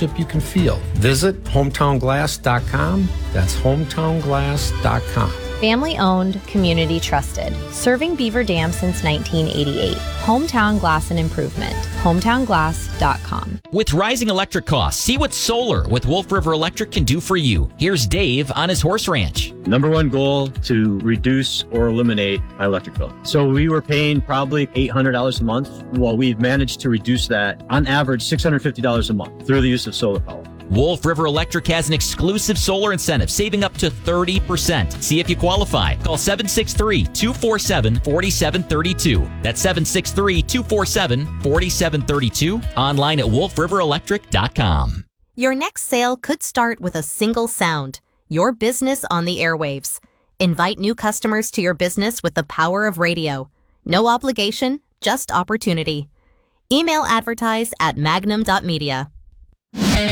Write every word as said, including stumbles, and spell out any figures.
ownership you can feel. Visit hometown glass dot com. That's hometown glass dot com. Family owned, community trusted. Serving Beaver Dam since nineteen eighty-eight. Hometown Glass and Improvement. hometown glass dot com. With rising electric costs, see what solar with Wolf River Electric can do for you. Here's Dave on his horse ranch. Number one goal, to reduce or eliminate my electric bill. So we were paying probably eight hundred dollars a month. Well, we've managed to reduce that on average six hundred fifty dollars a month through the use of solar power. Wolf River Electric has an exclusive solar incentive, saving up to thirty percent. See if you qualify. Call seven six three, two four seven, four seven three two. That's seven six three, two four seven, four seven three two. Online at wolf river electric dot com. Your next sale could start with a single sound. Your business on the airwaves. Invite new customers to your business with the power of radio. No obligation, just opportunity. Email advertise at magnum dot media.